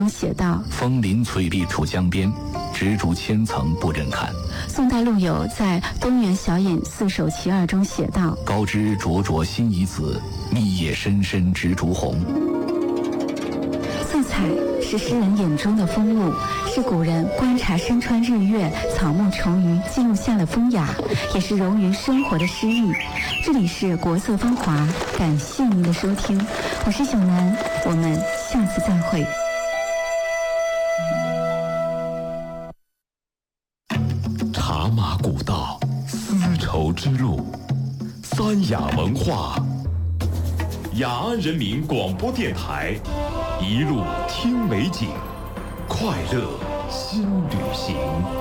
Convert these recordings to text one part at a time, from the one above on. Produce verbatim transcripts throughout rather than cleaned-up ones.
写道： 枫林翠碧楚江边，植竹千层不忍看。 宋代陆游在《东园小隐四首其二》中写道： 高枝灼灼心仪子，密叶深深植竹红。 色彩是诗人眼中的风物，是古人观察山川日月、草木虫鱼记录下的风雅，也是融于生活的诗意。这里是国色芳华，感谢您的收听，我是小南，我们下次再会。 茶马古道，丝绸之路，三雅文化。雅安人民广播电台，一路听美景，快乐新旅行。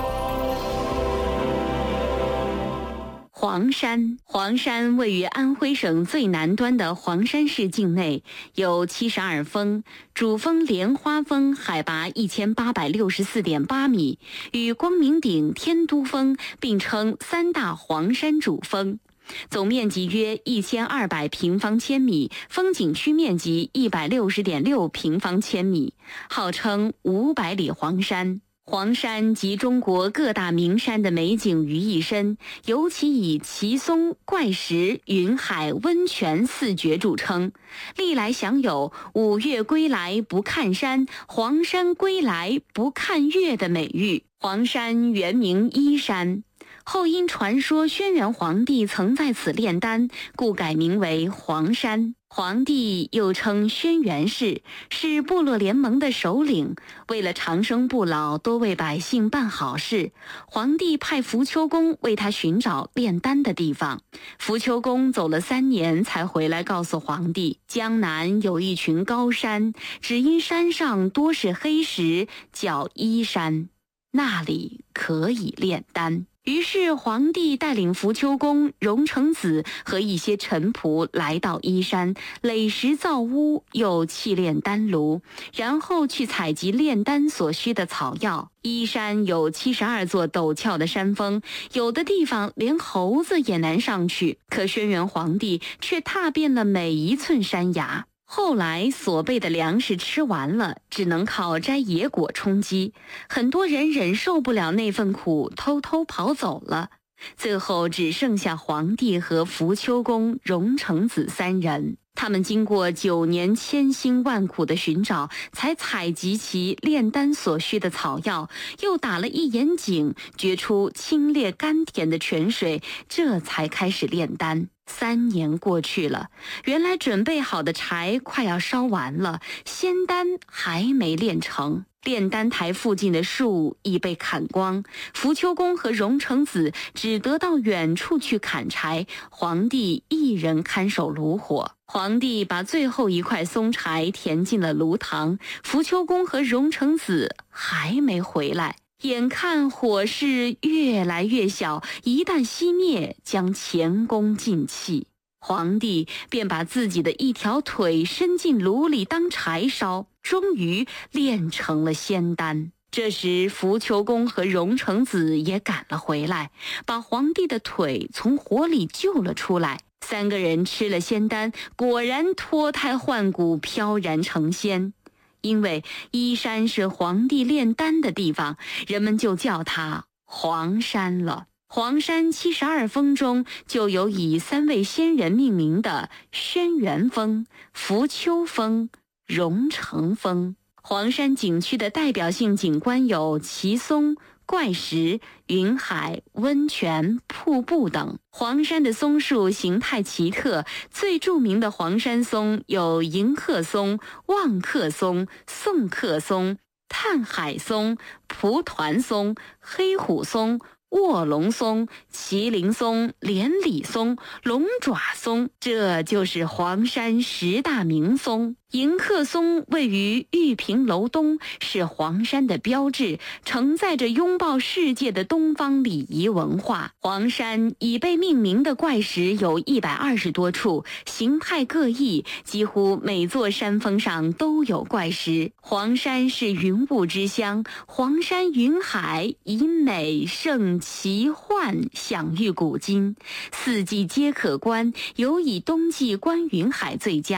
黄山，黄山位于安徽省最南端的黄山市境内，有七十二峰，主峰莲花峰海拔一千八百六十四点八米，与光明顶、天都峰并称三大黄山主峰。总面积约一千二百平方千米，风景区面积一百六十点六平方千米，号称五百里黄山。黄山集中国各大名山的美景于一身，尤其以奇松、怪石、云海、温泉四绝著称，历来享有五岳归来不看山，黄山归来不看岳的美誉。黄山原名依山，后因传说轩辕皇帝曾在此炼丹，故改名为黄山。皇帝又称轩辕氏，是部落联盟的首领，为了长生不老，多为百姓办好事。皇帝派扶丘公为他寻找炼丹的地方。扶丘公走了三年才回来告诉皇帝，江南有一群高山，只因山上多是黑石，叫依山，那里可以炼丹。于是皇帝带领扶丘公、荣成子和一些臣仆来到依山，垒石造屋，又砌炼丹炉，然后去采集炼丹所需的草药。依山有七十二座陡峭的山峰，有的地方连猴子也难上去，可轩辕皇帝却踏遍了每一寸山崖。后来所备的粮食吃完了，只能靠摘野果充饥，很多人忍受不了那份苦，偷偷跑走了。最后只剩下皇帝和扶丘公、荣成子三人。他们经过九年千辛万苦的寻找，才采集其炼丹所需的草药，又打了一眼井，掘出清冽甘甜的泉水，这才开始炼丹。三年过去了，原来准备好的柴快要烧完了，仙丹还没炼成。炼丹台附近的树已被砍光，扶丘公和荣成子只得到远处去砍柴，皇帝一人看守炉火。皇帝把最后一块松柴填进了炉膛，扶丘公和荣成子还没回来。眼看火势越来越小，一旦熄灭，将前功尽弃。皇帝便把自己的一条腿伸进炉里当柴烧，终于炼成了仙丹。这时扶丘公和荣成子也赶了回来，把皇帝的腿从火里救了出来。三个人吃了仙丹，果然脱胎换骨，飘然成仙。因为依山是皇帝炼丹的地方，人们就叫它黄山了。黄山七十二峰中就有以三位仙人命名的轩辕峰、扶丘峰、荣成峰。黄山景区的代表性景观有奇松、怪石、云海、温泉、瀑布等。黄山的松树形态奇特，最著名的黄山松有迎客松、望客松、送客松、探海松、蒲团松、黑虎松、卧龙松、麒麟松、连理松、龙爪松，这就是黄山十大名松。迎客松位于玉屏楼东，是黄山的标志，承载着拥抱世界的东方礼仪文化。黄山已被命名的怪石有一百二十多处，形态各异，几乎每座山峰上都有怪石。黄山是云雾之乡，黄山云海以美胜奇幻享誉古今，四季皆可观，尤以冬季观云海最佳。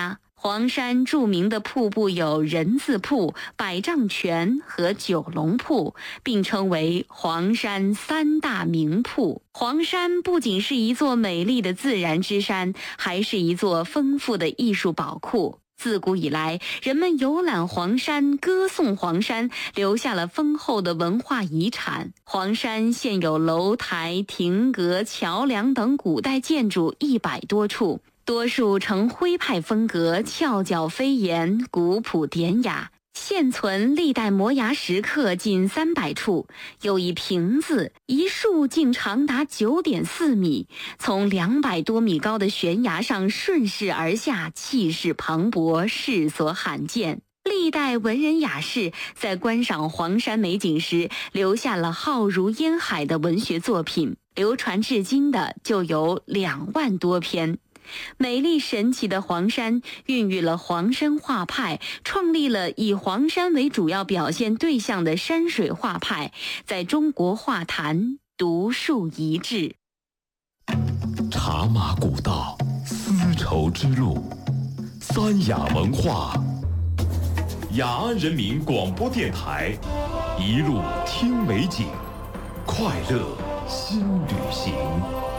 黄山著名的瀑布有人字瀑、百丈泉和九龙瀑，并称为黄山三大名瀑。黄山不仅是一座美丽的自然之山，还是一座丰富的艺术宝库。自古以来，人们游览黄山，歌颂黄山，留下了丰厚的文化遗产。黄山现有楼台、亭阁、桥梁等古代建筑一百多处，多数呈徽派风格，翘角飞檐，古朴典雅。现存历代摩崖石刻近三百处，有一瓶子，一树竟长达九点四米，从两百多米高的悬崖上顺势而下，气势磅礴，世所罕见。历代文人雅士在观赏黄山美景时，留下了浩如烟海的文学作品，流传至今的就有两万多篇。美丽神奇的黄山孕育了黄山画派，创立了以黄山为主要表现对象的山水画派，在中国画坛独树一帜。 茶马古道，丝绸之路，三雅文化，雅安人民广播电台，一路听美景，快乐新旅行。